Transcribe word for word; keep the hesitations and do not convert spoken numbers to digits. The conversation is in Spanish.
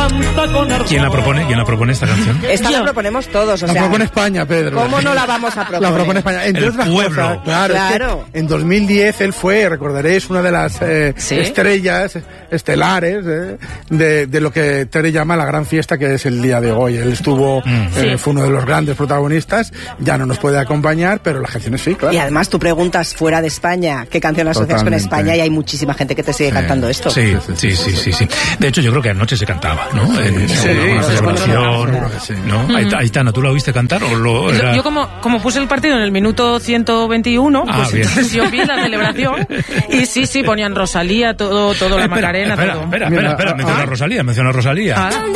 canta con ardor. ¿Quién la propone? ¿Quién la propone esta canción? Esta la proponemos todos, o la sea... propone España, Pedro. ¿Cómo no la vamos a proponer? La propone España. Entre El otras pueblo. cosas, claro, Claro. es que en dos mil diez él fue, recordaréis, una de las eh, ¿Sí? estrellas estelares eh, de, de lo que Tere llama la gran fiesta, que es el día de hoy. Él estuvo, Mm. eh, Sí. fue uno de los grandes protagonistas, ya no nos puede acompañar, pero las canciones sí, claro. Y además tú preguntas fuera de España qué canción asocias con Totalmente. España y hay muchísima gente que te sigue Sí. cantando esto. Sí, sí, sí, sí, sí. De hecho, yo creo que anoche se cantaba, ¿no? En sí, una sí, celebración, seguro que sí. ¿no? Aita- Aitana, ¿tú la oíste cantar o lo era...? Yo, yo como, como puse el partido en el minuto ciento veintiuno, Ah, pues bien. entonces yo vi la celebración y sí, sí, ponían Rosalía, todo, todo la Espera, Macarena, espera, todo. espera, Mira, espera, espera, ah, menciona a ah. Rosalía, menciona a Rosalía. Ah.